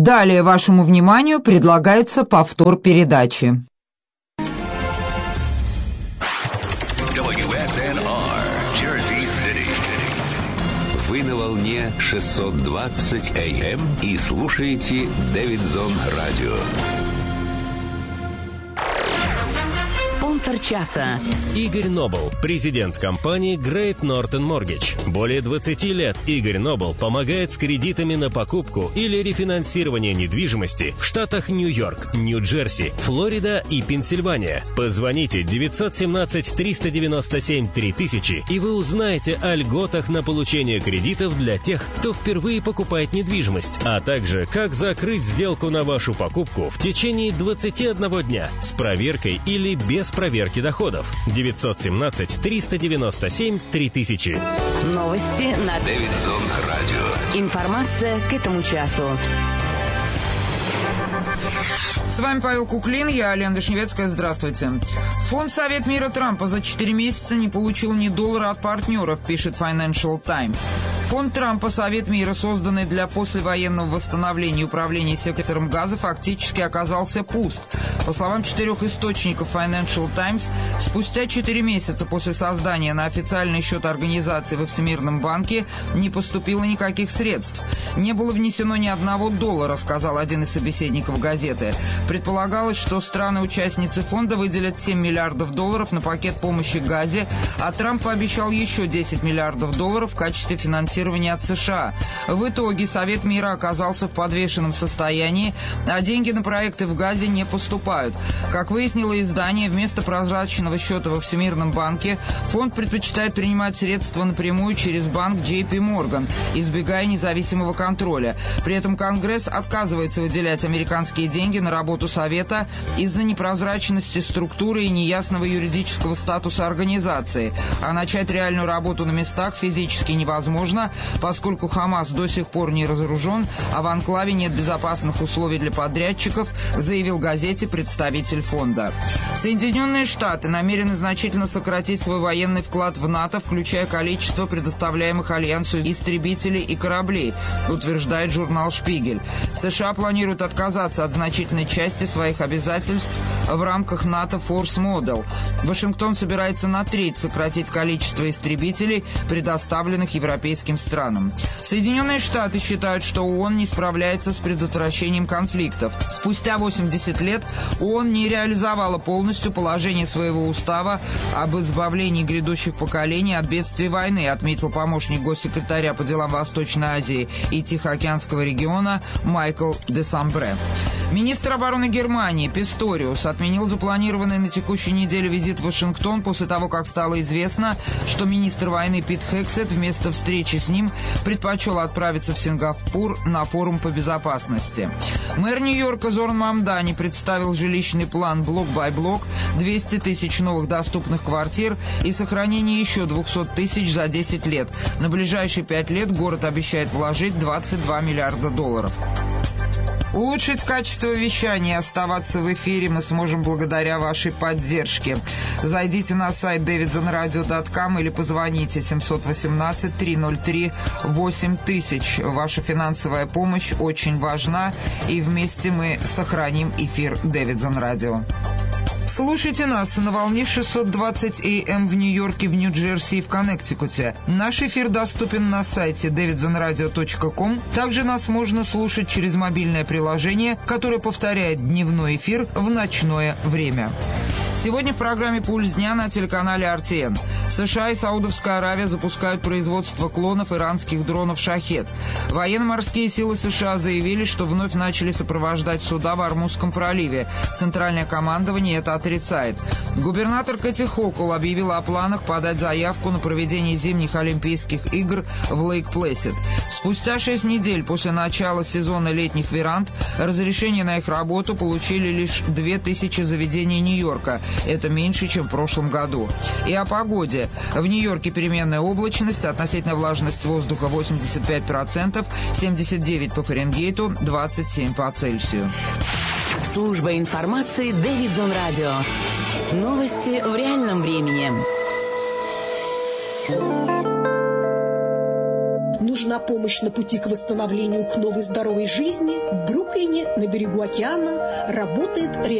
Далее вашему вниманию предлагается повтор передачи. WSNR, Jersey City. Вы на волне 620 AM и слушаете Дэвидсон Радио. Спонсор часа. Игорь Нобл, президент компании Great Northern Mortgage. Более 20 лет Игорь Нобл помогает с кредитами на покупку или рефинансирование недвижимости в штатах Нью-Йорк, Нью-Джерси, Флорида и Пенсильвания. Позвоните 917-397-3000, и вы узнаете о льготах на получение кредитов для тех, кто впервые покупает недвижимость, а также как закрыть сделку на вашу покупку в течение 21 дня с проверкой или без проверки доходов. 917-397-3000. Новости на Дэвидсон Радио. Информация к этому часу. С вами Павел Куклин, я Лена Вишневецкая. Здравствуйте. Фонд Совет мира Трампа за 4 месяца не получил ни доллара от партнеров, пишет Financial Times. Фонд Трампа «Совет мира», созданный для послевоенного восстановления и управления сектором газа, фактически оказался пуст. По словам 4 источников Financial Times, спустя 4 месяца после создания на официальный счет организации во Всемирном банке не поступило никаких средств. Не было внесено ни $1, сказал один из собеседников газеты. Предполагалось, что страны-участницы фонда выделят $7 миллиардов на пакет помощи газе, а Трамп пообещал еще $10 миллиардов в качестве финансирования от США. В итоге Совет мира оказался в подвешенном состоянии, а деньги на проекты в газе не поступают. Как выяснило издание, вместо прозрачного счета во Всемирном банке фонд предпочитает принимать средства напрямую через банк JP Morgan, избегая независимого контроля. При этом Конгресс отказывается выделять американские деньги на работу Совета из-за непрозрачности структуры и неясного юридического статуса организации. А начать реальную работу на местах физически невозможно, поскольку Хамас до сих пор не разоружен, а в анклаве нет безопасных условий для подрядчиков, заявил газете представитель фонда. Соединенные Штаты намерены значительно сократить свой военный вклад в НАТО, включая количество предоставляемых Альянсу истребителей и кораблей, утверждает журнал «Шпигель». США планируют отказаться от значительной части своих обязательств в рамках НАТО Force Model. Вашингтон собирается на треть сократить количество истребителей, предоставленных европейским странам. Соединенные Штаты считают, что ООН не справляется с предотвращением конфликтов. Спустя 80 лет ООН не реализовала полностью положение своего устава об избавлении грядущих поколений от бедствий войны, отметил помощник госсекретаря по делам Восточной Азии и Тихоокеанского региона Майкл де Самбре. Министр обороны Германии Писториус отменил запланированный на текущей неделе визит в Вашингтон после того, как стало известно, что министр войны Пит Хексет вместо встречи с ним предпочел отправиться в Сингапур на форум по безопасности. Мэр Нью-Йорка Зорн Мамдани представил жилищный план блок-бай-блок, 200 тысяч новых доступных квартир и сохранение еще 200 тысяч за 10 лет. На ближайшие 5 лет город обещает вложить $22 миллиарда. Улучшить качество вещания и оставаться в эфире мы сможем благодаря вашей поддержке. Зайдите на сайт davidsonradio.com или позвоните 718-303-8000. Ваша финансовая помощь очень важна, и вместе мы сохраним эфир Дэвидсон Радио. Слушайте нас на волне 620 AM в Нью-Йорке, в Нью-Джерси и в Коннектикуте. Наш эфир доступен на сайте davidsonradio.com. Также нас можно слушать через мобильное приложение, которое повторяет дневной эфир в ночное время. Сегодня в программе «Пульс дня» на телеканале RTN. США и Саудовская Аравия запускают производство клонов иранских дронов «Шахед». Военно-морские силы США заявили, что вновь начали сопровождать суда в Ормузском проливе. Центральное командование это отрицает. Губернатор Кэти Хокул объявила о планах подать заявку на проведение зимних Олимпийских игр в Лейк-Плэсид. Спустя 6 недель после начала сезона летних веранд разрешение на их работу получили лишь 2000 заведений Нью-Йорка. Это меньше, чем в прошлом году. И о погоде. В Нью-Йорке переменная облачность, относительная влажность воздуха 85%, 79 по Фаренгейту, 27 по Цельсию. Служба информации Дэвидсон Радио. Новости в реальном времени. нужна помощь на пути к восстановлению к новой здоровой жизни, в Бруклине на берегу океана работает